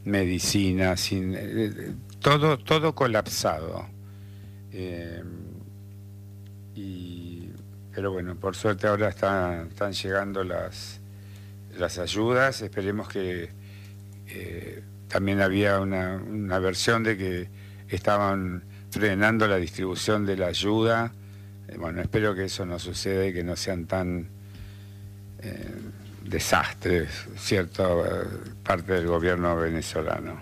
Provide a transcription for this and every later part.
medicina, todo colapsado. Pero bueno, por suerte ahora están llegando las ayudas. Esperemos que también había una versión de que estaban frenando la distribución de la ayuda. Bueno, espero que eso no suceda y que no sean tan desastres, cierta parte del gobierno venezolano.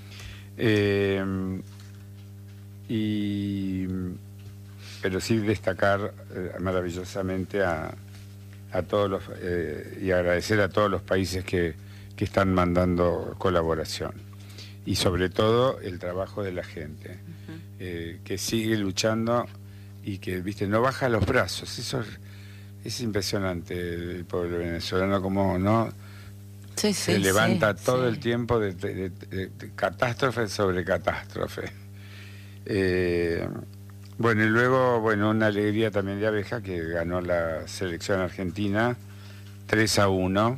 Pero sí destacar maravillosamente a todos los y agradecer a todos los países que están mandando colaboración, y sobre todo el trabajo de la gente, que sigue luchando y que, viste, no baja los brazos. Eso es impresionante, el pueblo venezolano, como no se levanta todo el tiempo de catástrofe sobre catástrofe. Bueno, y luego, una alegría también de Abeja, que ganó la selección argentina 3-1.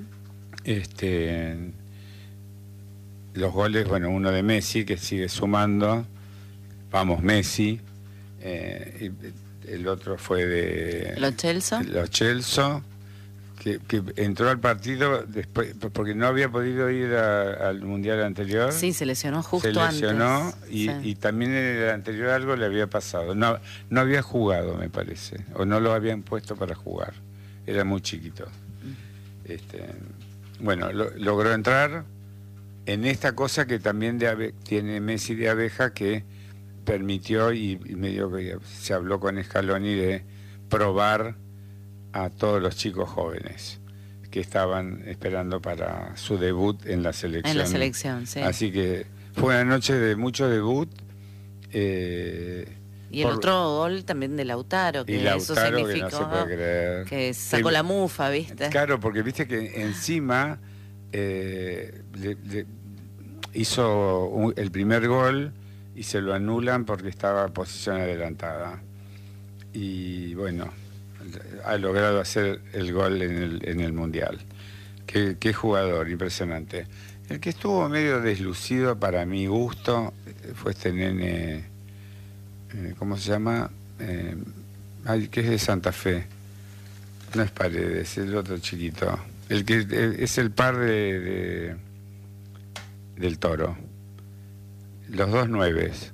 Los goles, uno de Messi, que sigue sumando, vamos Messi, y el otro fue de Lo Celso, que entró al partido después, porque no había podido ir al mundial anterior. Sí, se lesionó justo antes. Y también en el anterior algo le había pasado. No había jugado, me parece, o no lo habían puesto para jugar. Era muy chiquito. Logró entrar en esta cosa que también tiene Messi de Abeja, que permitió, y medio que se habló con Scaloni, de probar a todos los chicos jóvenes que estaban esperando para su debut en la selección. En la selección, sí. Así que fue una noche de mucho debut. Y el otro gol también de Lautaro, que eso significó que no se puede creer, que sacó la mufa, ¿viste? Claro, porque viste que encima hizo el primer gol y se lo anulan porque estaba en posición adelantada. Y bueno, ha logrado hacer el gol en el Mundial. Qué jugador, impresionante. El que estuvo medio deslucido para mi gusto fue este nene, ¿cómo se llama? Que es de Santa Fe. No es Paredes, el otro chiquito. El que es el par del Toro. Los dos nueves.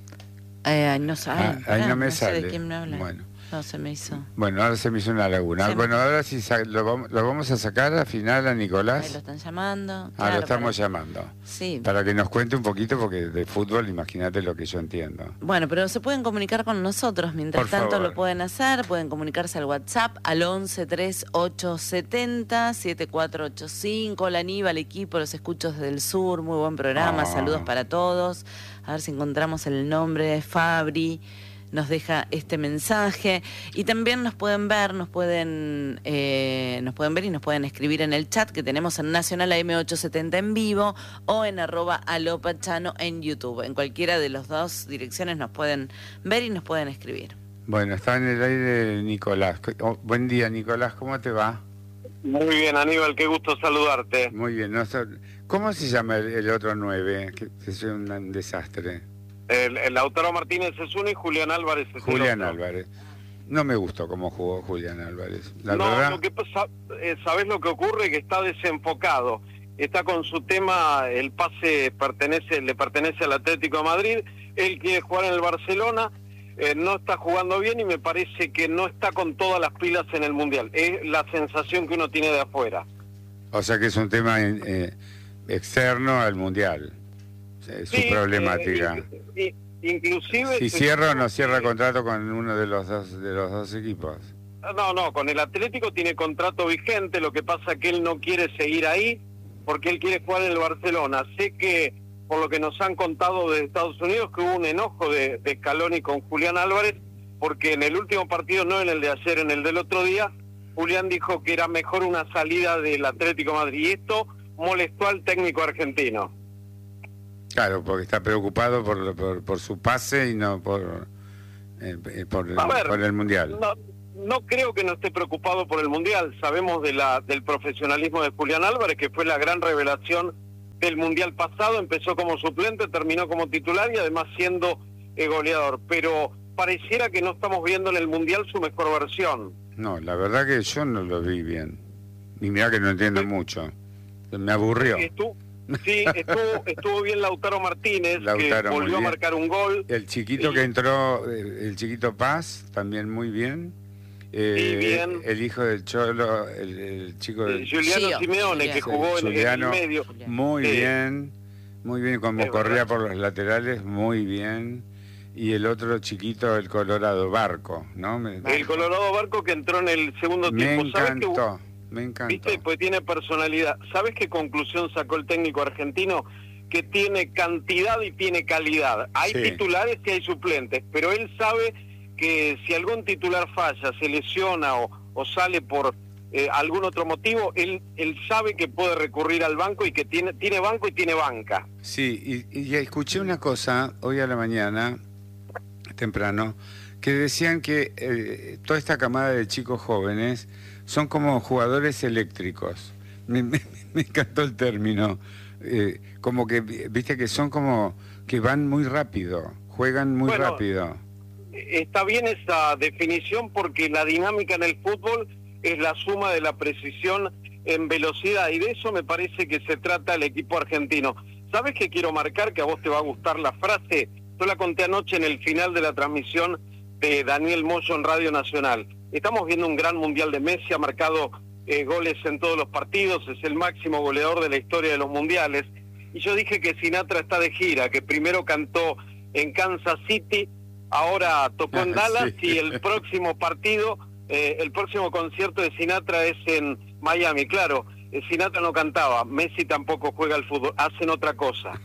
No sabe. No me sale. Sé de quién me habla. Bueno. No, se me hizo. Bueno, ahora se me hizo una laguna. Ahora sí lo vamos a sacar al final a Nicolás. Ahí lo están llamando. Lo estamos llamando. Sí. Para que nos cuente un poquito, porque de fútbol, imagínate lo que yo entiendo. Bueno, pero se pueden comunicar con nosotros. Mientras tanto lo pueden hacer. Pueden comunicarse al WhatsApp al 11 3870 7485. Hola Aníbal, equipo, los escucho desde el sur. Muy buen programa. Saludos para todos. A ver si encontramos el nombre. Fabri nos deja este mensaje, y también nos pueden ver, nos pueden ver y nos pueden escribir en el chat que tenemos en Nacional AM870 en vivo, o en @alopachano en YouTube. En cualquiera de las dos direcciones nos pueden ver y nos pueden escribir. Bueno, está en el aire Nicolás. Buen día, Nicolás, ¿cómo te va? Muy bien, Aníbal, qué gusto saludarte. Muy bien. ¿Cómo se llama el otro 9? Que es un desastre. El Lautaro Martínez es uno y Julián Álvarez es Julián el otro. Álvarez. No me gustó cómo jugó Julián Álvarez. La no, verdad... lo que pasa, ¿sabés lo que ocurre? Que está desenfocado. Está con su tema, el pase le pertenece al Atlético de Madrid, él quiere jugar en el Barcelona, no está jugando bien y me parece que no está con todas las pilas en el Mundial. Es la sensación que uno tiene de afuera. O sea que es un tema externo al Mundial. Su problemática. Inclusive si cierra o no cierra contrato con uno de los dos equipos. No, con el Atlético tiene contrato vigente, lo que pasa es que él no quiere seguir ahí porque él quiere jugar en el Barcelona. Sé que, por lo que nos han contado de Estados Unidos, que hubo un enojo de Scaloni con Julián Álvarez, porque en el último partido, no en el de ayer, en el del otro día, Julián dijo que era mejor una salida del Atlético de Madrid, y esto molestó al técnico argentino. Claro, porque está preocupado por su pase y no por el Mundial. No creo que no esté preocupado por el Mundial. Sabemos del profesionalismo de Julián Álvarez, que fue la gran revelación del Mundial pasado, empezó como suplente, terminó como titular y además siendo goleador. Pero pareciera que no estamos viendo en el Mundial su mejor versión. No, la verdad que yo no lo vi bien. Y mirá que no entiendo mucho. Me aburrió. Estuvo bien Lautaro Martínez, Lautaro, que volvió a marcar un gol. El chiquito que entró, el chiquito Paz, también muy bien. Bien. El hijo del Cholo, el chico del Giuliano Simeone, que jugó en el medio. Muy bien, como corría por los laterales, muy bien. Y el otro chiquito, el Colorado Barco, ¿no? El Colorado Barco que entró en el segundo tiempo. Me encantó. ¿Viste? Pues tiene personalidad. ¿Sabes qué conclusión sacó el técnico argentino? Que tiene cantidad y tiene calidad. Hay titulares y hay suplentes, pero él sabe que si algún titular falla, se lesiona o sale por algún otro motivo, él sabe que puede recurrir al banco y que tiene banco y tiene banca. Sí, y escuché una cosa hoy a la mañana, temprano, que decían que toda esta camada de chicos jóvenes son como jugadores eléctricos. Me encantó el término. Como que, viste, que son como que van muy rápido, juegan muy rápido. Está bien esa definición porque la dinámica en el fútbol es la suma de la precisión en velocidad y de eso me parece que se trata el equipo argentino. ¿Sabes qué quiero marcar? Que a vos te va a gustar la frase. Yo la conté anoche en el final de la transmisión de Daniel Moyo en Radio Nacional. Estamos viendo un gran mundial de Messi, ha marcado goles en todos los partidos, es el máximo goleador de la historia de los mundiales. Y yo dije que Sinatra está de gira, que primero cantó en Kansas City, ahora tocó en Dallas y el próximo partido, el próximo concierto de Sinatra es en Miami. Claro, Sinatra no cantaba, Messi tampoco juega al fútbol, hacen otra cosa.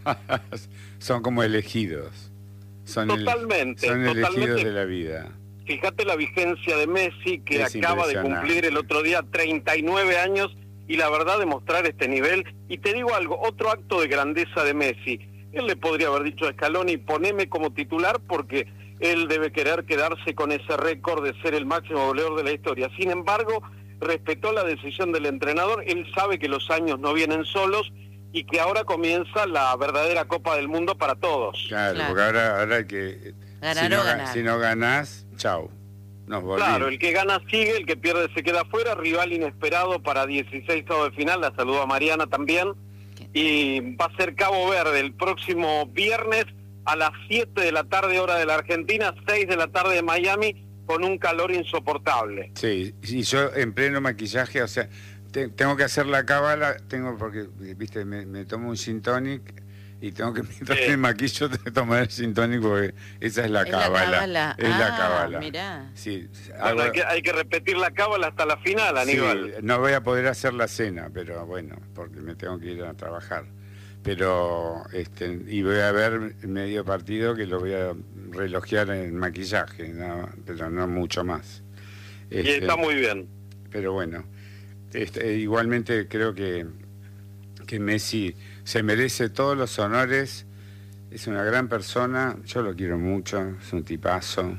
Son como elegidos. Totalmente. Son elegidos de la vida. Fíjate la vigencia de Messi, que acaba de cumplir el otro día 39 años, y la verdad demostrar este nivel. Y te digo algo, otro acto de grandeza de Messi. Él le podría haber dicho a Scaloni, poneme como titular, porque él debe querer quedarse con ese récord de ser el máximo goleador de la historia. Sin embargo, respetó la decisión del entrenador. Él sabe que los años no vienen solos y que ahora comienza la verdadera Copa del Mundo para todos. Claro. Porque ahora hay que... Ganar. Si no ganás, chau. Nos volvimos. Claro, el que gana sigue, el que pierde se queda afuera. Rival inesperado para 16avos de final. La saludo a Mariana también. Y va a ser Cabo Verde el próximo viernes a las 7 de la tarde hora de la Argentina, 6 de la tarde de Miami, con un calor insoportable. Sí, y yo en pleno maquillaje, o sea, tengo que hacer la cábala, porque, viste, me tomo un gin tonic y tengo que, mientras me maquillo, te tomar el gin tonic porque esa es la cábala. Es la cábala. Mirá. Sí, bueno, hay que repetir la cábala hasta la final, Aníbal. Sí, no voy a poder hacer la cena, pero bueno, porque me tengo que ir a trabajar. Pero y voy a ver medio partido que lo voy a relojear en maquillaje, ¿no? Pero no mucho más. Y está muy bien. Pero bueno, igualmente creo que Messi se merece todos los honores, es una gran persona, yo lo quiero mucho, es un tipazo,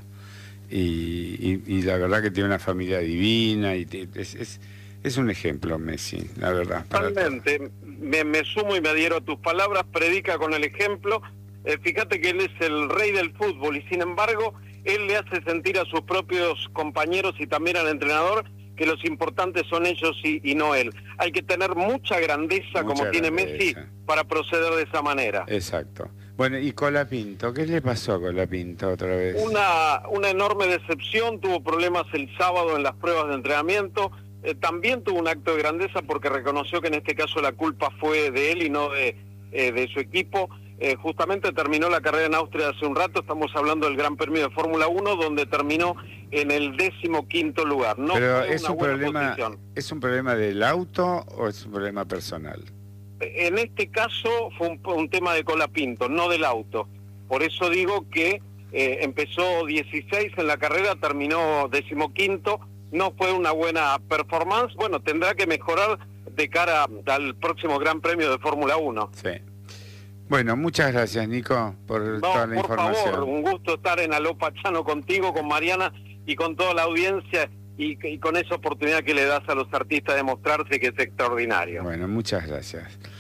y la verdad que tiene una familia divina, y es un ejemplo Messi, la verdad. Totalmente, me sumo y me adhiero a tus palabras, predica con el ejemplo. Fíjate que él es el rey del fútbol y sin embargo él le hace sentir a sus propios compañeros y también al entrenador que los importantes son ellos y no él. Hay que tener mucha grandeza como tiene Messi para proceder de esa manera. Exacto. Bueno, y Colapinto, ¿qué le pasó a Colapinto otra vez? Una enorme decepción, tuvo problemas el sábado en las pruebas de entrenamiento, también tuvo un acto de grandeza porque reconoció que en este caso la culpa fue de él y no de su equipo. Justamente terminó la carrera en Austria hace un rato, estamos hablando del Gran Premio de Fórmula 1, donde terminó en el 15º lugar. No. Pero es un problema del auto o es un problema personal. En este caso fue un tema de Colapinto, no del auto. Por eso digo que empezó 16 en la carrera, terminó 15º, no fue una buena performance. Bueno, tendrá que mejorar de cara al próximo Gran Premio de Fórmula 1. Sí. Bueno, muchas gracias, Nico, por toda la información. Por favor, un gusto estar en Aló Pachano contigo, con Mariana y con toda la audiencia y con esa oportunidad que le das a los artistas de mostrarse que es extraordinario. Bueno, muchas gracias.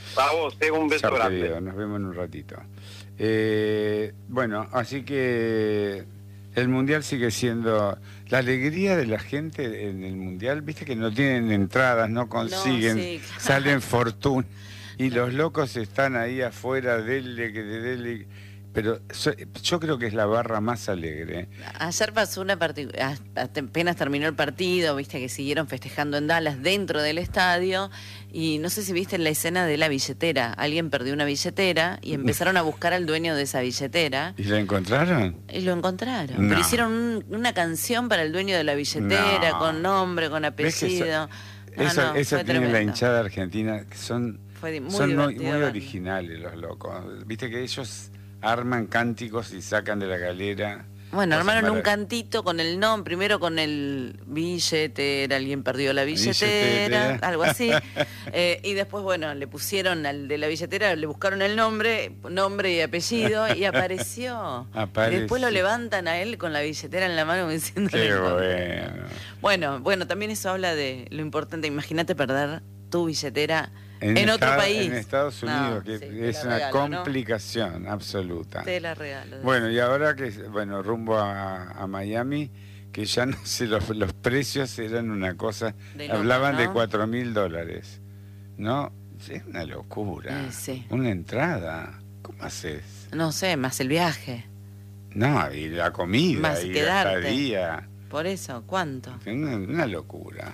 A vos, un beso Chao, grande. querido, nos vemos en un ratito. Bueno, así que el Mundial sigue siendo la alegría de la gente en el Mundial. Viste que no tienen entradas, no consiguen, No, sí, claro. salen fortuna. Y los locos están ahí afuera, dele. Pero yo creo que es la barra más alegre. Ayer pasó apenas terminó el partido, viste que siguieron festejando en Dallas dentro del estadio, y no sé si viste la escena de la billetera. Alguien perdió una billetera y empezaron a buscar al dueño de esa billetera. ¿Y la encontraron? Y lo encontraron. No. Pero hicieron una canción para el dueño de la billetera, No. con nombre, con apellido. Eso fue tiene la tremendo. hinchada argentina, que son Fue muy divertido verlo. originales los locos. Viste que ellos arman cánticos y sacan de la galera. Bueno, cosas armaron un maravillosas. cantito con el nombre, primero con el billetera, alguien perdió la billetera, algo así. Y después, bueno, le pusieron al de la billetera, le buscaron el nombre y apellido, y apareció. Y después lo levantan a él con la billetera en la mano diciéndole. Qué bueno. Bueno, también eso habla de lo importante. Imagínate perder tu billetera en otro país. En Estados Unidos, No, que sí, te es la una regalo, ¿no? complicación absoluta. Te la regalo. Bueno, y ahora que, rumbo a Miami, que ya no sé, los precios eran una cosa, De loco, hablaban ¿no? de $4.000, ¿no? Es una locura. Sí. Una entrada, ¿cómo haces? No sé, más el viaje. No, y la comida, Más y quedarte. la estadía. Por eso, ¿cuánto? Una locura.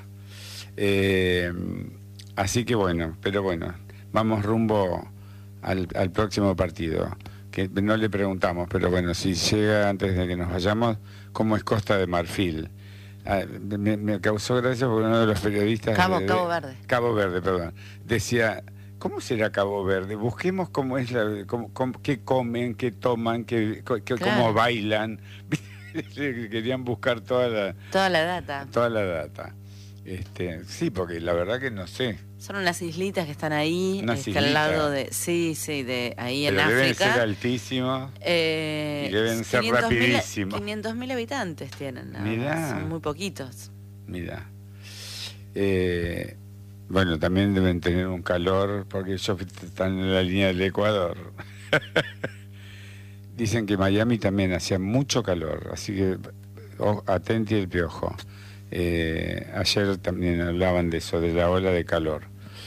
Así que bueno, pero bueno, vamos rumbo al próximo partido, que no le preguntamos, pero bueno, si llega antes de que nos vayamos, ¿cómo es Costa de Marfil? Me causó gracia porque uno de los periodistas... Cabo Verde. Cabo Verde, perdón. Decía, ¿cómo será Cabo Verde? Busquemos cómo es, qué comen, qué toman, cómo Claro. bailan. Querían buscar toda la data. data. Sí, porque la verdad que no sé. Son unas islitas que están ahí, Unas al islitas. lado de... Sí, de ahí Pero en deben ser África. altísimos. Y deben ser rapidísimos. 500.000 habitantes tienen. nada Mirá. más, son muy poquitos. Mira. Bueno, también deben tener un calor, porque ellos están en la línea del Ecuador. Dicen que Miami también hacía mucho calor, así que atenti el piojo. Ayer también hablaban de eso, de la ola de calor.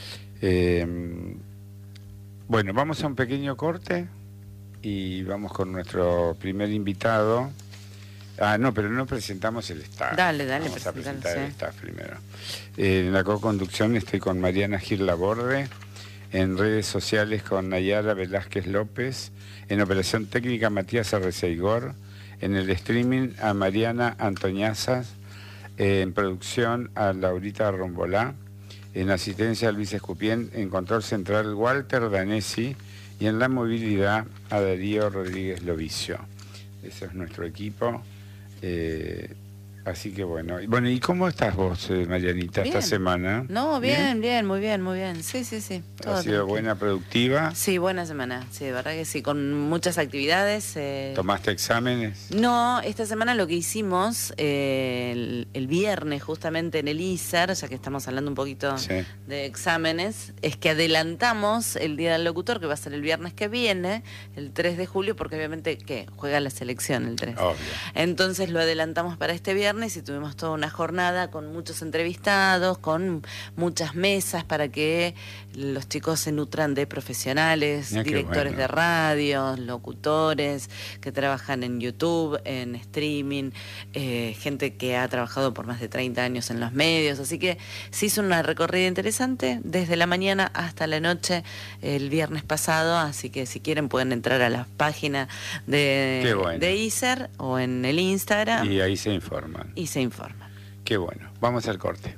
Bueno, vamos a un pequeño corte y vamos con nuestro primer invitado. No, pero no presentamos el staff. Dale, Vamos a presentalo, presentar sí. el staff primero. En la co-conducción estoy con Mariana Gil Laborde, en redes sociales con Nayara Velázquez López, en operación técnica Matías Arreceigor, en el streaming a Mariana Antoñazas, en producción a Laurita Rombolá, en asistencia a Luis Escupien, en control central Walter Danesi y en la movilidad a Darío Rodríguez Lovicio. Ese es nuestro equipo. Así que bueno, ¿y cómo estás vos, Marianita, Bien. esta semana? No, bien, muy bien. Sí. todo ¿Ha sido tranquilo. buena, productiva? Sí, buena semana. Sí, de verdad que sí, con muchas actividades. ¿Tomaste exámenes? No, esta semana lo que hicimos el viernes justamente en el ISER, ya que estamos hablando un poquito Sí. de exámenes, es que adelantamos el Día del Locutor, que va a ser el viernes que viene, el 3 de julio, porque obviamente que juega la selección el 3. Obvio. Entonces lo adelantamos para este viernes y tuvimos toda una jornada con muchos entrevistados, con muchas mesas para que los chicos se nutran de profesionales, Mira qué directores bueno. de radios, locutores que trabajan en YouTube, en streaming, gente que ha trabajado por más de 30 años en los medios. Así que se hizo una recorrida interesante desde la mañana hasta la noche el viernes pasado. Así que si quieren pueden entrar a la página Qué bueno. de ISER o en el Instagram Y ahí se informan. y se informan. Qué bueno. Vamos al corte.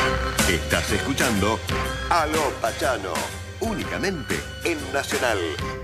Estás escuchando Aló Pachano, únicamente en Nacional